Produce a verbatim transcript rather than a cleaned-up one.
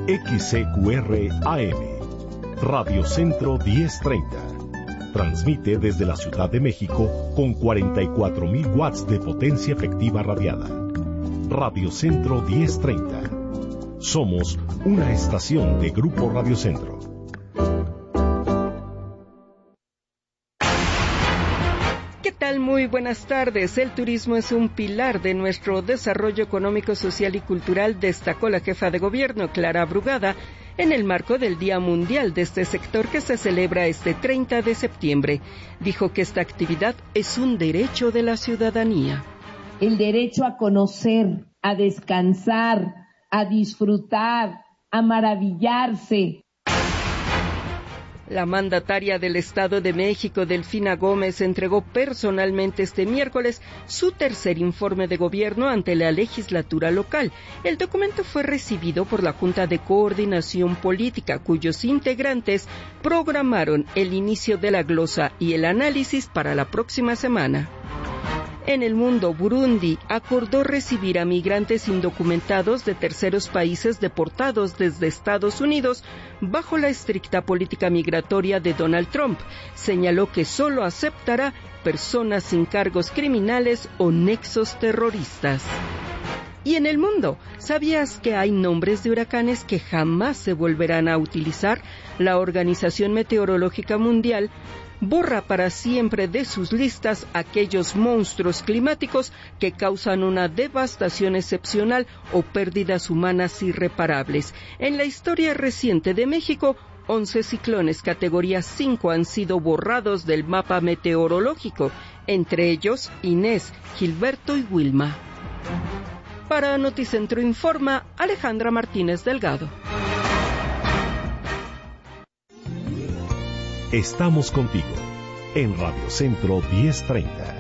X C Q R A M, Radio Centro diez treinta. Transmite desde la Ciudad de México con cuarenta y cuatro mil watts de potencia efectiva radiada. Radio Centro diez treinta. Somos una estación de Grupo Radio Centro. ¿Qué tal? Muy buenas tardes. El turismo es un pilar de nuestro desarrollo económico, social y cultural, destacó la jefa de gobierno, Clara Brugada, en el marco del Día Mundial de este sector que se celebra este treinta de septiembre. Dijo que esta actividad es un derecho de la ciudadanía. El derecho a conocer, a descansar, a disfrutar, a maravillarse. La mandataria del Estado de México, Delfina Gómez, entregó personalmente este miércoles su tercer informe de gobierno ante la legislatura local. El documento fue recibido por la Junta de Coordinación Política, cuyos integrantes programaron el inicio de la glosa y el análisis para la próxima semana. En el mundo, Burundi acordó recibir a migrantes indocumentados de terceros países deportados desde Estados Unidos bajo la estricta política migratoria de Donald Trump. Señaló que solo aceptará personas sin cargos criminales o nexos terroristas. Y en el mundo, ¿sabías que hay nombres de huracanes que jamás se volverán a utilizar? La Organización Meteorológica Mundial borra para siempre de sus listas aquellos monstruos climáticos que causan una devastación excepcional o pérdidas humanas irreparables. En la historia reciente de México, once ciclones categoría cinco han sido borrados del mapa meteorológico, entre ellos Inés, Gilberto y Wilma. Para Noticentro Informa, Alejandra Martínez Delgado. Estamos contigo en Radio Centro diez treinta.